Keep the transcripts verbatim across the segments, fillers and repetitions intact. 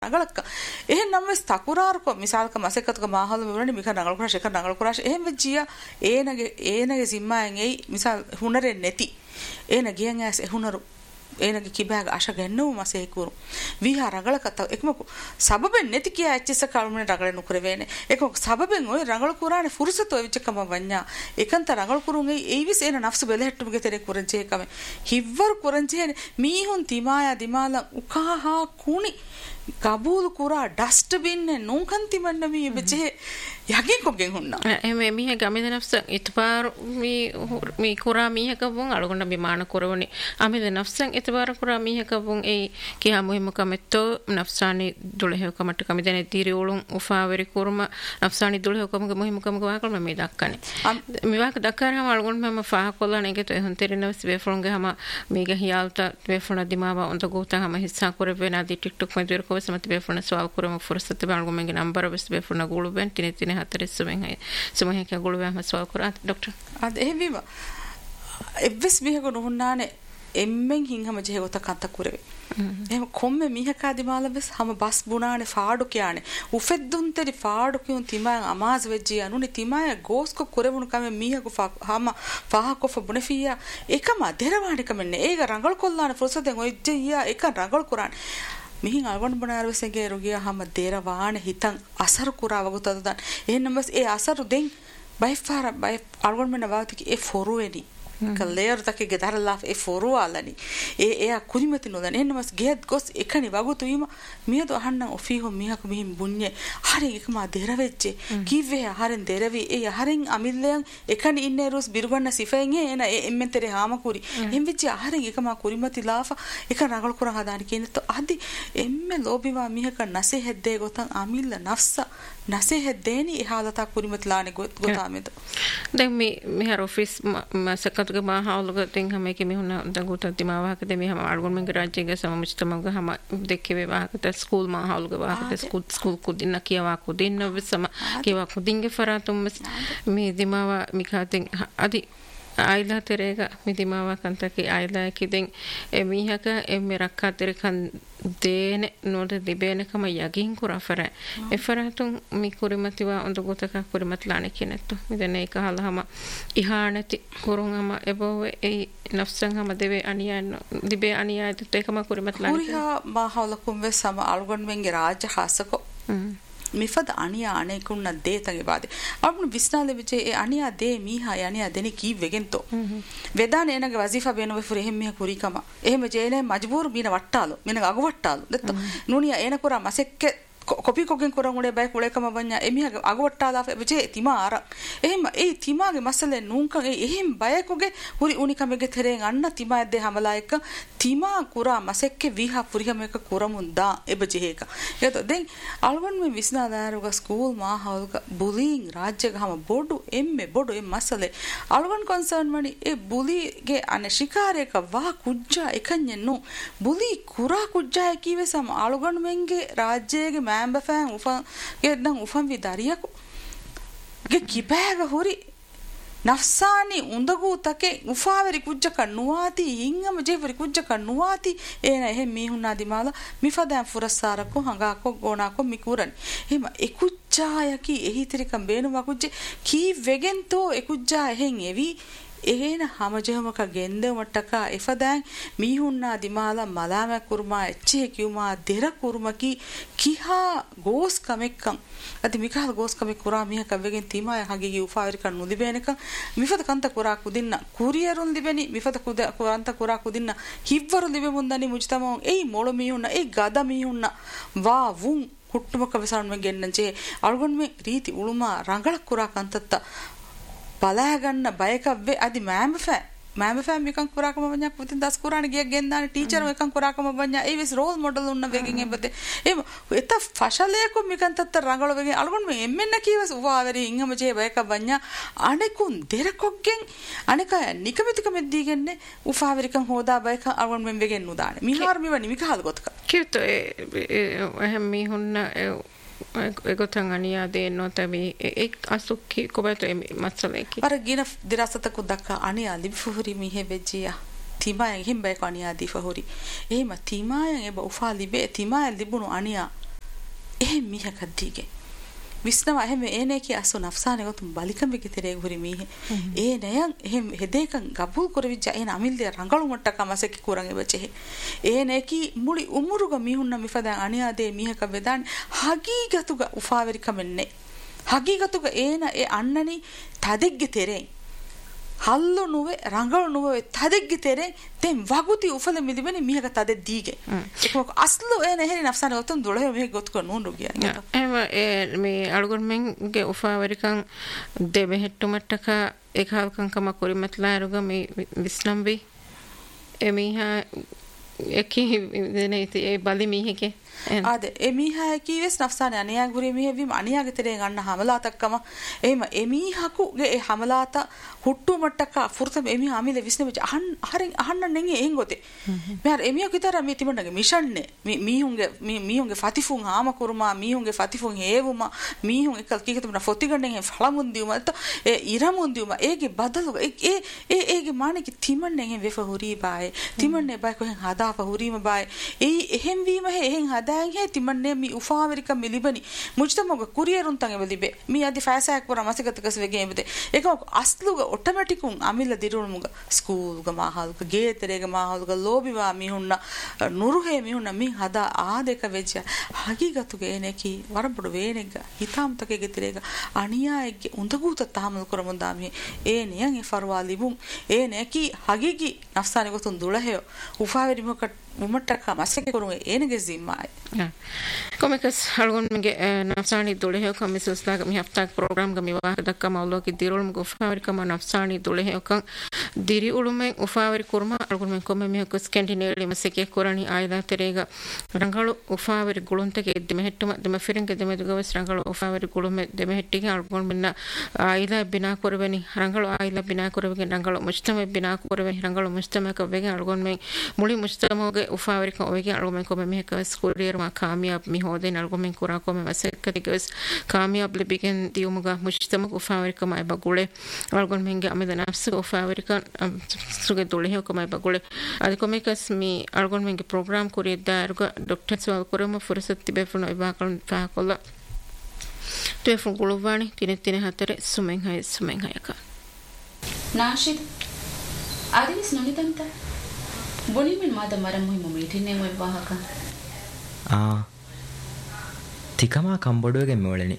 නගලක එහෙන් නම් වෙස් තකුරාරක මිසාලක මසෙකතක මාහල මෙවරනි මික නගල කුරාෂ එක නගල කුරාෂ එහෙන් වෙජ්ජියා ඒනගේ ඒනගේ සිම්මායෙන් එයි මිසාල් හුනරෙන් නැති ඒන ගියන් ඇස් එහුනරු ඒනගේ කිබෑග අශ ගන්නව මසේ කුරු විහා රගල කත එක්මකු සබබෙන් නැති කියා ඇච්චස කල්මනේ රගල නුකර වේනේ එක්මකු සබබෙන් ඔය රගල කුරානේ ෆුර්සත ඔය විචකම වඤ්ඤා එකන්ත රගල කුරුන් එයි ඒවිස් එන නෆ්ස බෙලහෙට්ටුගේ තෙරේ කුරංචේ කම හිව්වර කුරංචේ මීහුන් තිමායා දිමාලා උකාහා කුණි කබූල් කුරා ඩස්ට්බින් නේ නෝකන්ති මන්න මී බෙචේ යකින් කොගෙන් හුන්නා එමෙ මීහ ගමෙද නෆ්ස ඉතපාර මී මී කුරා මීහ කබුන් අලගොන්න බිමාන කරවනි අමෙද නෆ්සන් ඉතපාර කුරා මීහ කබුන් ඒ කියා මුහිම කමෙත්තෝ නෆ්සානි දුලහෙව කමට කමිදෙන තීරි උලුන් උෆාවරි කුරුම නෆ්සානි දුලහෙව කමක මුහිම කමක වාකල මේ දක්කනේ මිවාක දක්කාරම අලගොන්න මම ෆාහ කොල්ලා නෙගෙත එහුන් තෙරිනවස් වේෆලොන්ගේ හම මේග හියාල්ත වේෆලොන දිමාව උන්ත ගෝතා හම හිස්සා කරවෙනා දී TikTok මැදිර ko samati befuna swal kurama fursat balgo mengi number bes befuna gulu ben tine tine hataris sumen hay sumen ke gulu ben swal kurat doctor ad ehviwa evves mihego nuhunnaane emmen hinhama jehe gota kanta kurave එහෙම කොම්මෙ මිහකා දිමාල bus හැම bus බුණානේ ෆාඩු කියන්නේ උෆෙද්දුන් තෙරි ෆාඩු කියුන් තිමයන් අමාස් වෙජ්ජි අනුනි තිමය ගෝස්කො කරවුණු කම මිහකු හැම ෆාහකොෆ බුණෆියා එකම දෙරවාණි කමන්නේ ඒක රංගල් කොල්ලානේ ෆුර්සතෙන් ඔයිජ්ජියා එක රංගල් කුරාන මිහින් අල්ගොන් බනාරවසගේ රුගියා හැම දෙරවාණ හිතන් අසර කුරා වගුතද දන් එහෙනම් බස් ඒ අසරු දෙන් බයිෆාර බයි අල්ගොන් මනවාතිකි ඒ ෆොරුවෙනි කලේර් තකේ ගෙදරලා ඒ ෆොරුවාලනි ඒ එයා කුනිමති නොදන එන්නමස් ගෙත් ගොස් එකනි වගුතු වීම මියද අහන්න ඔෆීහො මිහක මිහින් බුන්නේ හරි එකම දෙරවෙච්චේ කිව්වේ හරෙන් දෙරවි ඒ හරෙන් අමිල්ලයන් එකනි ඉන්නේ රුස් බිරුගන්න සිෆෙන් එන එම්මෙන්තරේ හාමකුරි එම් විච හරෙන් එකම කුරිමති ලාෆා එක රගල් කුරන් හදාන කියනත අදි එම්මෙ ලෝබිවා මිහක නැසේ හැද්දේ ගොතන් අමිල්ල නෆ්ස නැසේ හැද්දේනි එහාලතා කුරිමති ලානේ ගොතාමෙද දැන් මේ මෙහර ඔෆිස් මසකතුගේ මාහවලුග තින් හැම එකේ මෙහුන දඟුත දිමාවහක දෙමි හැම අල්ගොන් මෙන් රාජ්‍යගේ සමමුචතමග හැම දෙක්කේ වේවාහකට ස්කූල් මාහවලුග වාහකට ස්කූල් ස්කූල් කුදින්න කියවා කුදින්න විසම කියවා කුදින්ගේ ෆරාතුම් මේ දිමාව මිකාතින් අදි ආයිලා තෙරේක මිදිමාව කන්තකේ ආයිලා කිදෙන් එමිහක එමෙ රක්කා තෙරකන් දේන නොද දිබේනකම යගින් කුරාෆර එෆරාතුන් මි කුරිමතිවා උඳ ගොතක කුරිමත් ලානේ කිනෙත්තු මිදෙන එක හලහම ඉහානති කුරුන්ගම එබෝවේ ඒ නෆ්සන් හම දෙවේ අනියන් දිබේ අනියයිත ඒකම කුරිමත් ලානේ කුරිහා මාහවලකුම් වේ සම අල්ගොන් මෙන්ගේ රාජ්‍ය හාසකෝ මිෆද අනියා අනේකුන්න දේතගේ වාදේ අපුන විස්නාලෙ විචේ ඒ අනියා දේ මීහා යනියා දෙනි කී වෙගෙන්තෝ වෙදාන එනගේ වසීෆා බේනෝ ෆුර එහෙම මිහ කුරිකම එහෙම ජේනේ මජබූර් බින වට්ටාලු මෙන අග වට්ටාලු දෙත්ත නුනියා එන කුරා මසෙක්කේ කොපි කොගෙන් කරන් උඩේ බයි කුලේකම වඤ්ඤා එමිහගේ අගවට්ටාලා විජේ තිමා අර එහෙම ඒ තිමාගේ මසලේ නුන්කන් ඒ එහෙම බයකුගේ හුරි උනිකමගේ තෙරෙන් අන්න තිමා ඇද්දේ හැමලා එක තිමා කුරා මසෙක්කේ විහා පුරිහම එක කුරමුන් දා එබජේක ඒත දැන් අල්වන් මේ විස්නා දාරුග ස්කූල් මා හවල්ක බුලින් රාජ්‍යග හැම බොඩු එම්මේ බොඩු එම් මසලේ අල්වන් කන්සර්න් වනි ඒ බුලිගේ අන ශිකාරයක වා කුජ්ජා එකඤ්ඤෙන්නු බුලි කුරා කුජ්ජා කීවසම අල්වන් මෙන්ගේ රාජ්‍යයේ බෆෑන් උෆන් ගෙද්දන් උෆන් විදරියකු ගේ කිබෑග හොරි නෆ්සානි උඳගු තකේ උෆාවරි කුජ්ජක නුවාති හිංගම ජේවරි කුජ්ජක නුවාති එන එහෙ මීහුන්නා දිමාලා මිෆදෑන් ෆුරස්සාරකෝ හංගාකෝ ගෝනාකෝ මිකුරන් එහෙම එකුජ්ජායකි එහිතිරිකම් බේනු වකුජ්ජේ කී වෙගෙන්තෝ එකුජ්ජා එහෙන් එවි එහෙන හැමජෙහමක ගෙන්දමට්ටක එෆදෑන් මීහුන්නා දිමාලා මලාම කුරුමා එච්චේ කියුමා දෙර කුරුමකි කිහා ගෝස් කමෙක්කම් අති මිකහල් ගෝස් කමෙක් කුරා මිහ කවෙගෙන් තීමා යහගේ උෆාවරික නුදිබේනක මිෆත කන්ත කුරා කුදින්න කුරියරුන් දිබෙනි මිෆත කුද කුරන්ත කුරා කුදින්න හිව්වරු දිබෙමුන්දනි මුජතමෝ එයි මොළ මීහුන්නා එයි ගද මීහුන්නා වා වුන් කුට්ටුමක වෙසන් මෙ ගෙන්නජේ අල්ගොන් මේ රීති උළුමා රංගලක් කුරා කන්තත්ත පලා ගන්න බයකව්වේ අදි මෑම ෆෑ මෑම ෆෑ මිකන් කුරාකම වඤ්ඤා පුතින් දස් කුරාණ ගිය ගෙන්දාන ටීචර් එකන් කුරාකම වඤ්ඤා ඒ විස් රෝල් මොඩල් උන්න වෙගෙන් එබදේ එම එත ෆෂලයක මිකන් තත්ත රංගල වෙගෙන් අලගොන් මේ එම්මෙන්න කීවස් උවාවරි ඉංගම ජේ බයක වඤ්ඤා අනෙකුන් දෙරකොග්ගෙන් අනෙක නිකමිතික මෙද්දීගෙන්නේ උෆාවරිකන් හොදා බයක අලගොන් මෙන් වෙගෙන් නුදානේ මිහාර මෙවනි මිකහල් ගොතක කිව්ත එහෙම මිහුන්න එගොතන් අනියා දෙන්නෝ තවි එක් අසුක්කි කොබත මස්සලේකි අර ගින දිරසතක දක්ක අනියා ලිබ්ෆුරි මිහෙ වෙජියා තිමායන් හිම්බේ කණියා දිෆහුරි එහෙම තිමායන් එබ උෆා ලිබේ තිමායන් ලිබුණු අනියා එහෙ මීහක දීගේ විස්නම එහෙම ඒනේ කි අසු නෆ්සානේ ගොතුම් බලිකම් වෙක තෙරේ ගුරි මීහෙ ඒ නයන් එහෙම හෙදේකන් ගබුල් කරවිජ්ජ එන අමිල්ද රංගලු මට්ටක මසෙක කුරන් එවචෙ ඒනේ කි මුලි උමුරුග මීහුන්න මිෆදන් අනියාදේ මීහක වෙදාන් හගීගතුග උෆාවරිකමන්නේ හගීගතුග ඒන ඒ අන්නනි තදෙග්ගෙ තෙරේ හල්ලු නුවේ රංගලු නුවේ තදෙග්ගෙ තෙරේ තෙන් වගුති උෆල මිදිබනේ මීහක තදෙ දීගේ ඒක අස්ලු ඒනේ හෙරි නෆ්සානේ ගොතුම් දුලේ මේ ගොතුක නෝන්ඩු ගියා එම ඒ මේ අලුගොන්මෙන්ගේ උෆාවරිකන් දෙබෙ හෙට්ටු මට්ටක ඒකාල්කන් කම කුරිමත්ලා අරුග මේ විස්නම්බි එමීහා එකි දෙනේ ඒ බලි මීහකේ ආද එමීහා කීවස් නෆ්සානේ අනියා ගුරි මීහ විම අනියාගේ තෙරේ ගන්න හමලාතක්කම එහෙම එමීහකුගේ ඒ හමලාත ಹುಟ್ಟು ಮಟ್ಟಕ ಫುರ್ತಮ ಎಮಿ ಆಮಿಲೆ ವಿಸ್ನೆ ಬಚ ಅಹನ್ ಹರಿಂ ಅಹನ್ನ ನೆಂಗೆ ಏನ್ ಗೊತೆ ಮೇರ್ ಎಮಿಯ ಕಿತರ ಮಿ ತಿಮಂಡಗೆ ಮಿಷನ್ನೆ ಮಿ ಮೀಹುಂಗೆ ಮಿ ಮೀಹುಂಗೆ ಫತಿಫುಂ ಆಮ ಕುರುಮಾ ಮೀಹುಂಗೆ ಫತಿಫುಂ ಹೇವುಮ ಮೀಹುಂ ಎಕಲ್ ಕೀಕತಮ ಫೊತಿಗಂಡೆ ಹೆ ಫಳಮುಂದಿಯುಮ ಅತ ಎ ಇರಮುಂದಿಯುಮ ಏಗೆ ಬದಲು ಎ ಎ ಏಗೆ ಮಾನೆಗೆ ತಿಮಂಡೆ ಹೆ ವೆಫ ಹುರಿ ಬಾಯ್ ತಿಮಂಡೆ ಬಾಯ್ ಕೊಹೆಂ ಹದಾಫ ಹುರಿಮ ಬಾಯ್ ಎ ಎಹೆಂ ವೀಮ ಹೆ ಎಹೆಂ ಹದಾಯಂ ಹೆ ತಿಮಂಡೆ ಮಿ ಉಫಾವರಿಕ ಮಿಲಿಬನಿ ಮುಜ್ತಮಗ ಕುರಿಯರುನ್ ತಂಗೆ ಬಲಿಬೆ ಮಿ ಅದಿ ಫಾಸಾಕ್ ಪರ ಮಸಗತಕಸ್ ವೆಗೆ ಎಂಬದೆ ಏಕ ಅಸ್ಲುಗ ඔටෝමැටිකුන් අමිල්ල දිරුණුමුග ස්කූල්ග මාහල්ක ගේතරේග මාහල්ක ලෝබිවා මිහුන්න නුරුහේ මිහුන්න මින් හදා ආදෙක වෙච්ච හගීගතුගේ එනකි වරබඩ වේනෙග හිතාම්තකේ ගෙතරේග අනියායගේ උඳගූත තාමල් කරමුන්දාමි ඒනියන් ඒ ෆර්වා ලිබුන් ඒනකි හගීගි නෆ්සානේ ගොතුන් දුලහෙය උෆාවෙරි මොකට උමට්ටක මස්සකේ කරුගේ ඒනගේ zimmai කොමිකස් හල්ගොන්ගේ නෆ්සානි දුලහෙය කමිසස්තාග මි හප්තාක් ප්‍රෝග්‍රෑම් ගමි වාහ දක්කම අවලෝකි දිරුල්ම උෆාවෙරි කම නෆ්සානි දුලහෙය කන් දිරි උළුමෙන් උෆාවෙරි කුර්ම අල්ගොන්මෙන් කොම මිහක ස්කැන්ඩිනේවිය මසකේ කොරණි ආයදා තෙරේග රංගලු උෆාවෙරි ගුළුන්තකේ දෙමෙහෙට්ටම දෙමෙෆිරින්ගේ දෙමෙදුගවස් රංගලු උෆාවෙරි ගුළුමෙ දෙමෙහෙට්ටිගේ අල්ගොන් මෙන්න ආයදා බිනා කරවෙනි රංගලු ආයදා බිනා කරවෙගේ රංගලු මුස්තම බිනා කරවෙනි රංගලු මුස්තමක වෙගේ අල්ගොන් මෙන් මුලි මුස්තමෝගේ උෆාවරික ඔයගේ අල්ගොමෙන් කොම මිහක ස්කෝරියර් මා කාමියාබ් මි හොදෙන් අල්ගොමෙන් කුරා කොම මසකතිගස් කාමියාබ් ලිබිගෙන් දියුමුගා මුස්තම උෆාවරික මයි බගුලේ අල්ගොන් මෙන්ගේ අමෙද නෆ්ස උෆාවරික සුගේ දුලහෙ කොමයි බගුලේ අද කොමිකස් මි අල්ගොන් මෙන්ගේ ප්‍රෝග්‍රෑම් කුරියදා අරුග ડોක්ටර් සවල් කරම ෆුරසත් තිබෙෆුන ඉබාකලන් ෆාකොල්ලා තෙෆුන් ගුලවානි තින තින හතර සුමෙන් හය සුමෙන් හයක ನಾಶಿದ್ ಆದಿವಿಸ್ ನುನಿತಂತ ಬೊಣಿಮೆನ್ ಮಾದ ಮರ ಮುಹಿಮ ಮೀಟಿನ್ನೆ ಮೊಯ್ ವಾಹಕ ಆ ತಿಕಮಾ ಕಂಬೊಡುಗೆ ಮೇಳಣಿ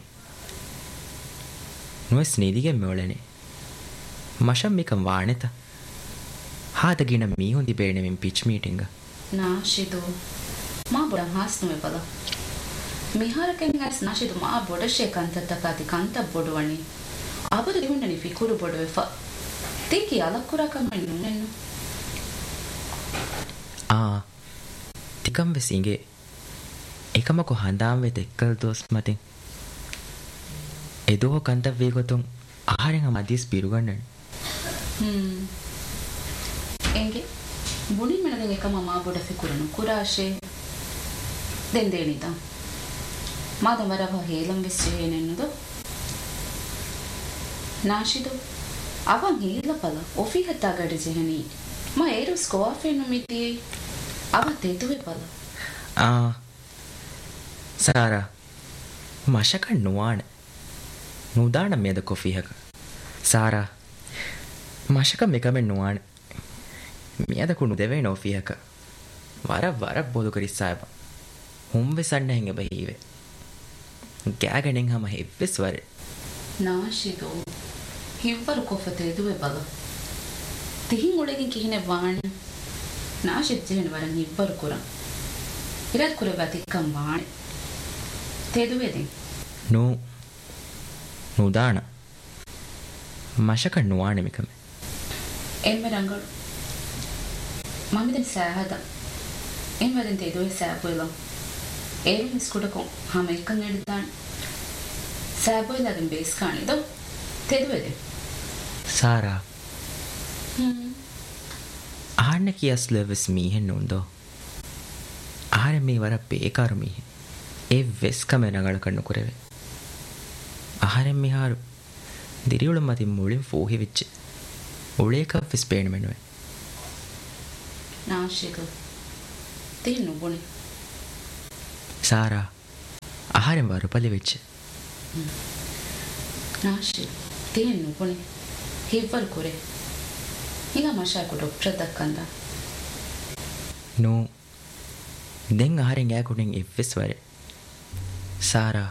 ನುವೆಸ್ ನೀದಿಗೆ ಮೇಳಣಿ ಮಶಂ ಮಿಕಂ ವಾಣೆತ ಹಾದಗಿನ ಮೀಹುಂದಿ ಬೇಣೆ ಮಿನ್ ಪಿಚ್ ಮೀಟಿಂಗ್ ನಾಶಿದು ಮಾ ಬೊಡ ಹಾಸ್ ನುವೆ ಬಲ මිහාරකෙන් ඇස් නැශිදු මා බොඩෂේ කන්තත්තකාති කන්ත බොඩවණි ආබද දිහුන්නනි ෆිකුරු බොඩවෙෆා තේකි අලක්කුරකම නුනෙන්න ආ තිකම් වෙසින්ගේ එකමකො හඳාම් වෙත එක්කල් දොස් මතින් එදෝ කන්ත වේගොතුන් ආහාරෙන් අමදිස් පිරුගන්නන හ්ම් එංගේ බුනි මෙනගෙන් එකම මා බොඩ ෆිකුරනු කුරාෂේ දෙන් දෙනිතා ಮಾದ ಮರವ ಹೇಲಂ ವಿಶ್ವೇನೆನ್ನುದು ನಾಶಿದು ಅವಂ ಹೇಲ ಪಲ ಒಫಿ ಹತ್ತಾಗಡಿ ಜೆಹನಿ ಮ ಏರು ಸ್ಕೋಫೆನು ಮಿತಿ ಅವ ತೆದುವೆ ಪಲ ಆ ಸಾರಾ ಮಶಕ ನುವಾಣ ನುದಾಣ ಮೇದ ಕೊಫಿ ಹಕ ಸಾರಾ ಮಶಕ ಮೆಕಮೆ ನುವಾಣ ಮೇದ ಕುನು ದೇವೆ ನೋಫಿ ಹಕ ವರ ವರ ಬೋದು ಕರಿ ಸಾಯಬ ಹುಂವೆ ಸಣ್ಣ ಹೆಂಗೆ ಬಹೀವೆ ಗ್ಯಾಗಣೆಂಗ್ ಹಮ ಹೆವ್ವೆಸ್ ವರೆ ನಾಶಿದು ಹಿವ್ವರು ಕೊಫತೆ ದುವೆ ಬಲ ತಿಹಿಂ ಉಳೆಗಿನ್ ಕಿಹಿನೆ ವಾಣ ನಾಶಿದ್ ಜೆಹನ್ ವರನ್ ಹಿವ್ವರು ಕುರ ಇರದ್ ಕುರೆ ಬಾತಿ ಕಂ ವಾಣ ತೆದುವೆ ದಿ ನೋ ನುದಾಣ ಮಶಕ ನುವಾಣೆ ಮಿಕಮೆ ಎಮ್ಮೆ ರಂಗಳು ಮಮಿದನ್ ಸಾಹದ ಎಮ್ಮದನ್ ತೆದುವೆ ಸಾಪುಲ ಏರು ಹಿಸ್ಕುಡಕೊ ಹಮ ಎಕ್ಕಂ ಎಡಿತಾನ್ ಸಾಬೋಯ್ಲಾಗನ್ ಬೇಸ್ ಕಾಣಿದೋ ತೆದುವೆದೆ ಸಾರಾ ಹ್ಮ್ ಆಹಣ್ಣ ಕಿಯಸ್ ಲೆವೆಸ್ ಮೀಹೆನ್ ನುಂದೋ ಆಹರೆ ಮೀ ವರ ಬೇಕಾರು ಮೀಹೆ ಏ ವೆಸ್ ಕಮೆ ನಗಳ ಕಣ್ಣು ಕುರೆವೆ ಆಹರೆ ಮೀಹಾರು ದಿರಿಯುಳು ಮತಿ ಮುಳಿಂ ಫೋಹಿ ವಿಚ್ಚೆ ಉಳೇಕ ವೆಸ್ ಬೇಣ ಮೆನುವೆ ನಾಶಿದು ತಿನ್ನು ಬುಣಿ ಸಾರಾ ಆಹಾರಂ ವಾರು ಪಲಿವೆಚ್ಚ ನಾಶಿ ತೇನು ಪುಣೆ ಹಿವ್ವರ್ ಕುರೆ ಈಗ ಮಶಾಕು ಡಾಕ್ಟರ್ ದಕ್ಕಂದ ನೋ ದೆಂಗ್ ಆಹಾರಂ ಯಾಕುಡೆಂಗ್ ಎವ್ವೆಸ್ ವರೆ ಸಾರಾ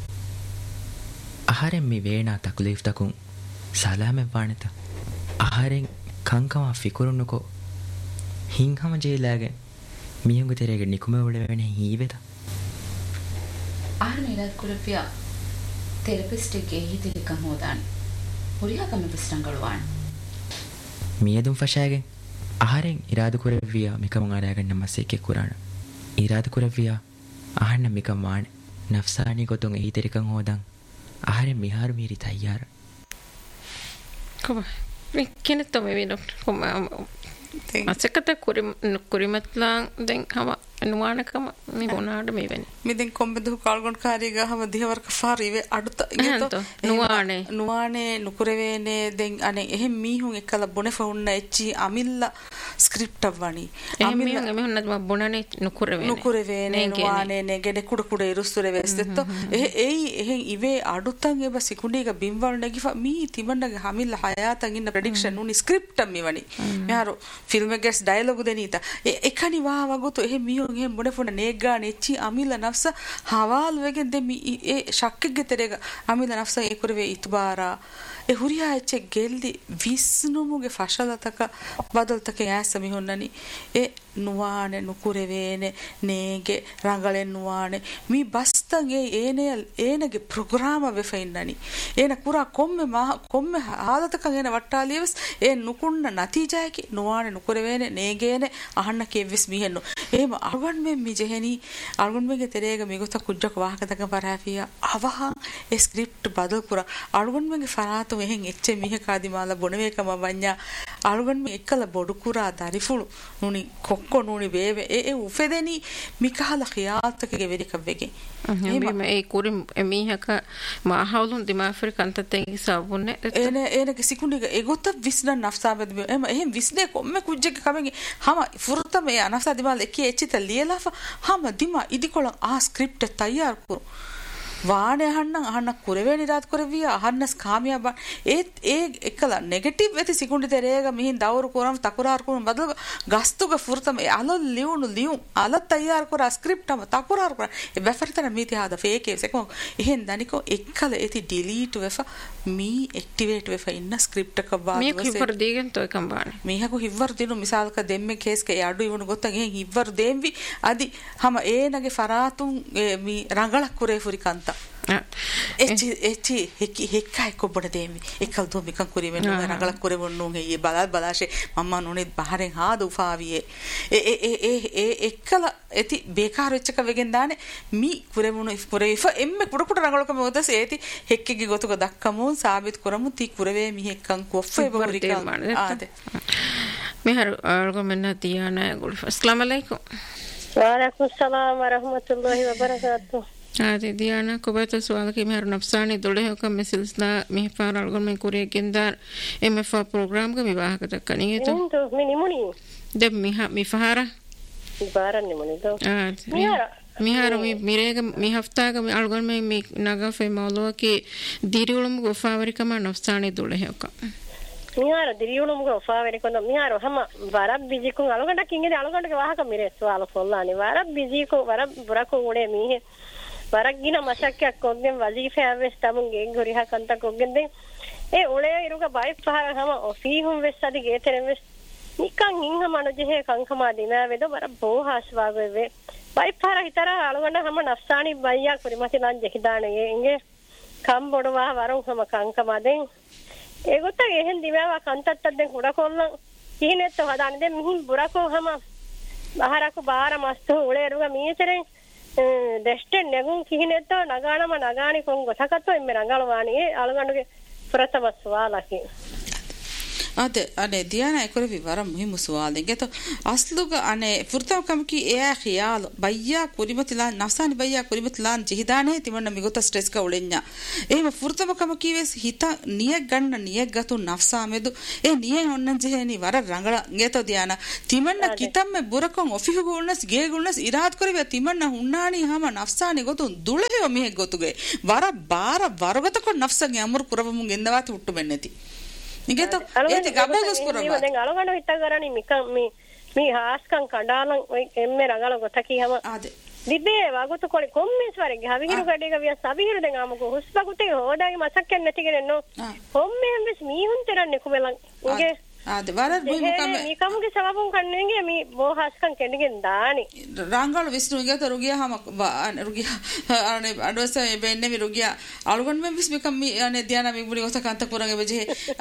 ಆಹಾರಂ ಮಿ ವೇಣಾ ತಕ್ಲೀಫ್ ತಕುಂ ಸಲಾಮೆ ಬಾಣತ ಆಹಾರಂ ಕಂಕಮ ಫಿಕುರುನುಕೊ ಹಿಂಗಮ ಜೇಲಾಗೆ මියුඟ තෙරේගේ නිකුම වලවෙන හීවෙද ආර මේලත් කුලපිය තෙරපිස්ට් එකේ හිතිලිකම් හොදාන හොරියාකම පිස්ටංගලවාන මියදුම් ෆෂාගෙන් ආහාරෙන් ඉරාද කුරවිය මිකම ආරයගන්න මස්සෙකේ කුරාන ඉරාද කුරවිය ආහන්න මිකම වාන නෆ්සානි ගොතුන් හිතිලිකම් හොදන් ආහාරෙන් මිහාරු මීරි තයාර කොම මේ කෙනෙක් තමයි මේ ડોක්ටර් කොම අසකත කුරිමත්ලාන් දැන් හම නුවානකම මේ මොනාට මේ වෙන්නේ මිදින් කොම්බෙදු කාල්ගොන් කාරියගා හම දිහවර්ක ෆාරිවේ අඩුත ඉගත නුවානේ නුවානේ නුකුරවේනේ දැන් අනේ එහෙම මීහුන් එක්කලා බොනේ ෆවුන්න එච්චි අමිල්ලා ස්ක්‍රිප්ට් අවවනි අමිල්ලා මේ හොන්න බොනනේ නුකුරවේනේ නුකුරවේනේ නුවානේ නෙගෙඩ කුඩ කුඩ ඉරුස්තුරේ වෙස්තෙත්ත එහේ එයි එහෙන් ඉවේ අඩුතන් එබ සිකුණේක බිම්වල් නැගිෆා මී තිමන්නගේ හමිල්ලා හයාතන් ඉන්න ප්‍රෙඩික්ෂන් උනි ස්ක්‍රිප්ට් මිවනි මෙහාරු ෆිල්ම් එකස් ඩයලොග් දෙනීත එකනි වා වගොතු එහෙ මීහුන් එහෙම බොනේ ෆොන නේගා නෙච්චි අමිල්ලා නෆ්ස හවාල් වෙගෙන් දෙමි ඒ ශක්කෙගේ තෙරේක අමිල්ලා නෆ්ස ඒ කුරවේ ඉතුබාරා ඒ හුරියා එච්ච ගෙල්දි විස්නුමුගේ ෆෂලතක බදල්තක ඇස මිහොන්නනි ඒ නුවානේ නුකුරවේනේ නේගේ රංගලෙන් නුවානේ මී බස්තන් ඒ ඒනේ ඒනගේ ප්‍රෝග්‍රෑම වෙෆෙන්නනි ඒන කුරා කොම්මෙ මහ කොම්මෙ ආදතක ගෙන වට්ටාලියවස් ඒ නුකුන්න නතිජයකි නුවානේ නුකුරවේනේ නේගේනේ අහන්න කෙවස් මිහෙන්නු එහෙම අල්ගොන් මෙ මි ජෙහෙනි අල්ගොන් මෙගේ තෙරේක මිගොත කුජ්ජක වාහකතක පරාෆියා අවහන් ඒ ස්ක්‍රිප්ට් බදල් කුරා අල්ගොන් මෙගේ ෆරාතු මෙහෙන් එච්ච මිහ කාදිමාලා බොනවේකම වඤ්ඤා අල්ගොන් මෙ එක්කල බොඩු කුරා දරිෆුළු නුනි කොක්කො නුනි බේවේ ඒ ඒ උෆෙදෙනි මිකහල ඛියාතකගේ වෙරික වෙගේ එහෙම ඒ කුරි මිහක මාහවලුන් දිමාෆරි කන්තතේ සබුනේ එනේ එනේ සිකුණික ඒගොත විස්න නෆ්සාබද එම එහෙම විස්නේ කොම්මෙ කුජ්ජක කමගේ හම ෆුරුතම ඒ අනෆ්සා දිමාල එකේ එච්චිත ලියලාෆ හම දිමා ඉදිකොල ආ ස්ක්‍රිප්ට් තයාර කුරු වානේ අහන්න අහන්න කුරවේනි රාත් කුරවිය අහන්නස් කාමියා බා ඒත් ඒ එකලා නෙගටිව් වෙති සිකුණ්ඩි තෙරේග මිහින් දවරු කරම් තකුරාර කරම් බදල ගස්තුග ෆුර්තම අල ලියුණු ලියුම් අල තයාර කර ස්ක්‍රිප්ටම තකුරාර කර ඒ බෆරිතන මීති හද ෆේක් එකස් එකම එහෙන් දනිකෝ එක්කල ඒති ඩිලීට් වෙෆ මී ඇක්ටිවේට් වෙෆ ඉන්න ස්ක්‍රිප්ට් එක බාද මේ කිවර දීගෙන් තෝ එකම් බානේ මේහකු හිවර දිනු මිසාල්ක දෙම්මේ කේස් ක යඩු ඉවුණු ගොත්ත ගෙන් හිවර දෙම්වි අදි හම ඒනගේ ෆරාතුන් මී රංගලක් කුරේ ෆුරිකන්ත එච්චි එච්චි හෙකි හෙක්කයි කොබඩ දෙමි එකල් දෝ මිකන් කුරි වෙන රංගලක් කුරේ වොන්නු ගේ බලල් බලාෂේ මම්මා නෝනේ බහරෙන් හාද උෆාවියේ ඒ ඒ ඒ ඒ එක්කල ඇති බේකාර වෙච්චක වෙගෙන් දානේ මී කුරේ වොන්නු කුරේ ඉෆ එම්මෙ කුඩ කුඩ රංගලක මොදස් ඒති හෙක්කගේ ගොතුක දක්කමු සාබිත් කරමු ති කුරේ මි හෙක්කන් කොෆේ බරිකන් ආද මෙහර අල්ගොමෙන්න තියාන ගුල් අස්ලාම අලයිකුම් වලයිකුම් සලාම් වරහමතුල්ලාහි වබරකාතුහ් ආදී දියානා කොබත සුවාලකේ මෙහර නෆ්සානි දොළහක මෙසිල්ස්ලා මෙහපාර අල්ගොන් මෙ කුරේ ගෙන්දාර එම්එෆ් ප්‍රෝග්‍රෑම් ක විවාහකට කණියතු එන්තු මිනිමුනි දෙම් මිහ මිෆහර ඉබාරන් නිමුනි දෝ මිහර මිහර මි මිරේග මි හෆ්තාග මි අල්ගොන් මෙ මි නගෆේ මවලෝකේ දිරිඋලම් ගොෆාවරිකම නෆ්සානි දොළහක මිහර දිරිඋලම් ගොෆාවරිකම මිහර හම වරබ් බිජිකුන් අලගොන්ඩ කිංගේ අලගොන්ඩක වාහක මිරේ සුවාල සොල්ලානි වරබ් බිජිකෝ වරබ් බුරකෝ උනේ මිහෙ වරක්ගින මශක්යක් කොග්ගෙන් වජීෆෑවෙස් තමුන් ගේ ගොරිහ කන්ත කොග්ගෙන් දෙන් ඒ ඔලේ ඉරුක බයි පහර හම ඔෆීහුම් වෙස් අදි ගේතරෙන් වෙස් නිකන් හින්හ මනජෙහෙ කංකමා දිනා වෙද වර බෝහාස් වාගෙ බයි පහර හිතර අලගොන්න හම නෆ්සානි බයියා කුරිමති ලන් ජෙහිදානේ ඉංගේ කම් බොඩවා වරුන් හම කංකමා දෙන් ඒගොත එහෙන් දිවවා කන්තත්තත් දෙන් කුඩ කොල්ලන් කිහිනෙත් හදාන දෙන් මිහින් බුරකෝ හම බහරක බාර මස්තු ඔලේ ඉරුක මීතරෙන් දෙස්ටෙන් නැගුම් කිහිනෙත්ත නගානම නගානි කොංග තකත්තු එම්මෙ රංගලවාණී අලගඬුගේ ප්‍රථම සවාලකි ade ane diana ekore vi wara muhimu sual geto asluga ane furtam kam ki e khiyal bayya kurimatila nafsani bayya kurimatila jihidane timanna migota stress ka ulenya ehma furtam kam ki ves hita niyek ganna niyek gatu nafsa medu e niyen onnan jeheni wara rangala geto diana timanna kitamme burakon ofihu gulnas ge gulnas irad korive timanna hunnani hama nafsani gotun dulhe mihe gotuge wara bara waragata ko nafsa ge amur kurabamun gendawati uttu benneti nigeto ete gabodos kuraba den alogana hitta garani mika mi mi haskan kandalan emme rangala gotaki hama ade dibe wagutu kole kommes warege havigiru gadega viya sabihiru den amugo husbagute hodagi masakken netigene no homme hembes mi hun teranne kubelan nge ade warar boy mukam mi kamuge sababun kannenge mi bo haskan kendigen daani rangal visnu ngeto rugiya hama rugiya ane adwasa benne mi rugiya alugon me vis mikam mi ane diana mi buli gota kanta kurange beje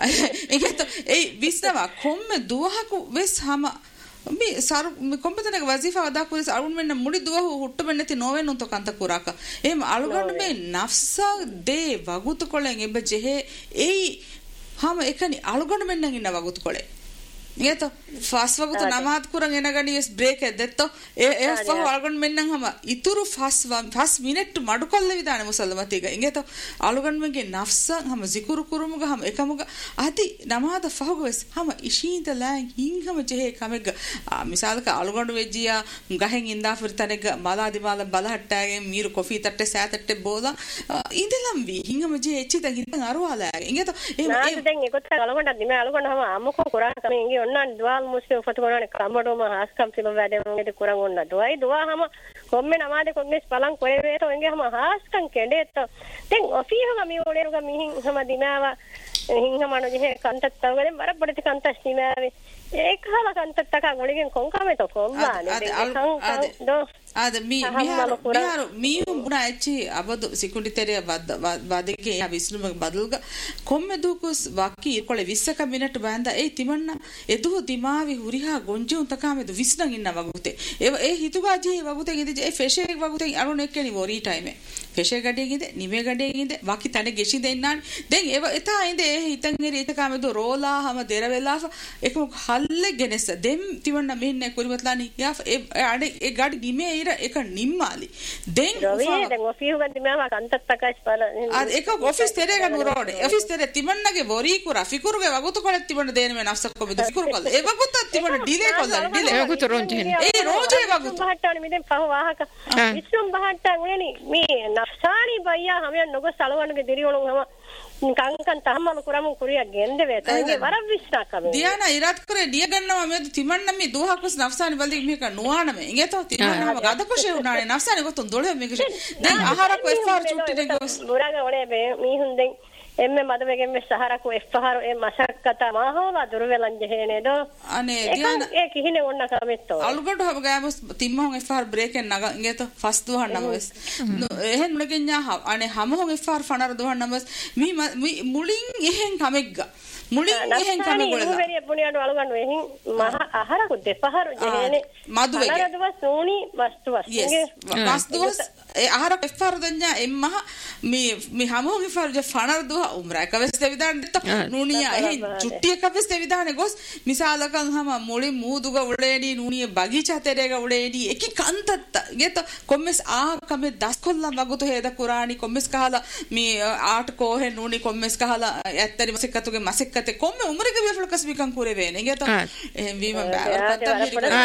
ngeto ei visnava komme duhaku ves hama mi sar mi kompetene wazifa ada kuris alun menna mudi duwa huttu benneti noven unto kanta kuraka em alugon me nafsa de wagutu kolen ebe jehe ei hama ekani alugonu mennan inna wagutu kole ngeto fast wagutu namaz kuran enagani es break edetto e e fa alugonu mennan hama ituru fast fast minute madu kolle vidane musallmatiga ngeto alugonu menge nafsa hama zikuru kurumuga hama ekamuga adi namada fahuga wes hama ishinda lang hin hama jehe kamega misalaka alugonu vejjiya gahen inda furtanega maladi mala balahattage miru coffee tatte satatte bola idalam vi hin hama jehe echida hitan arwala ngeto e den ekot alugonu dime alugonu hama amuko kuran kame inge onnan dual muslim fatugonane kambodoma haskam siba wade ngede kurang onna duai dua hama komme namade konnes palang koewe to inge hama haskan kedetto den ofihoga mi oleruga mihin hama dimawa hin hama no je kantat tawgale barapoditi kantas dimawe ekhala kantat taka goligen konkame to kollane den do ade mi miharu miharu mi buna echi abadu security tere vadege ya visnuma badulga komme dukus wakki kole vissaka minute banda ei timanna edu dimavi huriha gonje untaka medu visnan inna wagute e e hituga je wagute gide e feshe wagute arun ekkeni wori time feshe gade gide nime gade gide wakki tane geshi dennani den e eta inde e hitan eri etaka medu rola hama dera vela ekum halle genesa dem timanna mehne kurimatlani ya e ade e gadi nime ira eka nimmali den rovi den office gandi mama kantat takas pala ad eka office tere ga nurode office tere timanna ge wori kura fikuru ge wagutu kole timanna dene me nafsak ko bedu fikuru kol e wagutu timanna delay kol delay wagutu ronje e roje wagutu bahattani miden pahu wahaka isum bahatta ngeni me nafsani bayya hamiyan nogo salawanu ge diriwolun hama kankan tahmalu kuramu kuriya gende vetange warab visna kame diana irat kore dia gannawa me timanna mi duha kus nafsani baldi meka nuana me ingeto timanna hama gada koshe unane nafsani gotun dole me koshe den ahara ko effar chutti den gos buraga ole be mi hunden emme madavegen me sahara ko effar e masakkata ma hola durvelan jehene do ane diana e kihine onna kametto alugodu hab gamus timmon effar break en naga ingeto fast duhan namas ehen mulagenya ane hamon effar fanar duhan namas mi mulin ehen kamegga mulin ehen kamegolala uveriya buniyadu aluganu ehin maha ahara ko depaharu jehene maduvege ahara duwas nuni vastuwas yes vastuwas e ahara effar danya emma mi mi hamon effar je fanar duha umra kaveste vidan to nuniya ehen chuttiya kaveste vidane gos misalakan hama mulin muuduga uledi nuniya bagicha terega uledi eki kantatta geto kommes a kame daskolla wagutu heda kurani kommes kahala mi art ko he nuni kommes kahala attari masekkatuge masekkate komme umrige befulkas bikan kurevene geto ehem vima bawar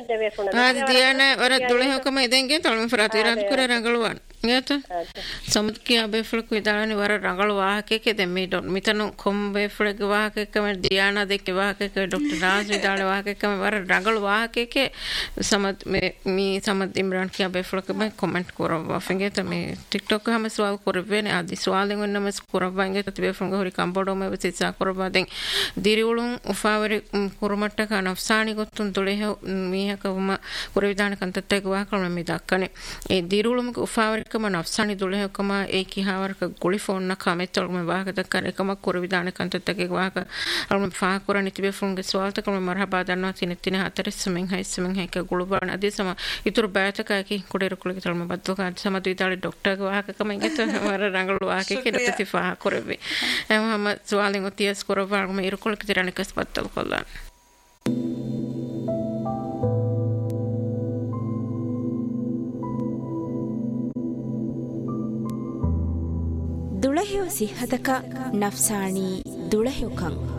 ad diana wara dole hokama idenge tolme fratiran kure rangaluwan geto samut ki abe fulku idalani wara rangalu wahake ke de mi don mitanu kombe fulge wahake ke diana de ke wahake ke dr raj idale wahake ke wara rangalu wahake ke samat me mi samat imran ki abe fulke me comment korava fengeta me tiktok hame swal korvene adi swalen onna mes korava ngeta be fulge hori kambodo me sitsa korava den diriulun ufaveri kurumatta ka nafsani gottun dole mi hakama kurevidana kantatte ke wahakal me dakkane e dirulum ufaveri ದುಳೆಹಕಮ ನಫ್ಸಾನಿ ದುಳೆಹಕಮ ಏಕಿ ಹಾವರಕ ಗುಳಿ phone ನ ಕಾಮೆತ್ತೊಳಗ ವಾಹಕ ದಕ್ಕರ ಏಕಮ ಕುರ ವಿಧಾನ ಕಂತತ್ತಗೆ ವಾಹಕ ಅಲ್ಮ ಫಾ ಕುರ ನಿತಿಬೆ ಫೋನ್ಗೆ ಸ್ವಾಲ್ತ ಕಮ ಮರಹಬಾ ದನ್ನೋ ತಿನ ತಿನ ಹತರ ಸಮೆಂ high ಸಮೆಂ high ಕ ಗುಳು ಬಾಣ ಅದೇ ಸಮ ಇತುರು ಬಾತಕಾಕಿ ಕುಡೆರು ಕುಳಿಗೆ ತಳಮ ಬದ್ದು ಕಾ ಸಮ ದುಯಿತಾಳಿ ಡಾಕ್ಟರ್ ಗ ವಾಹಕ ಕಮ ಇಂಗೆತ ಮರ ರಂಗಳು ವಾಹಕ ಕೆ ನತಿ ಫಾ ಕುರವೆ ಎಮ ಹಮ ಸ್ವಾಲಿಂಗ್ ಒತಿಯಸ್ ಕುರ ವಾಗಮ ಇರುಕೊಳಕ ತಿರಣ ಕಸ್ ಬತ್ತಲ್ ಕೊಲ್ಲ ದುಳಹೆಯು ಸಿಹತಕ ನಫ್ಸಾಣಿ ದುಳಹೆಯುಕಂ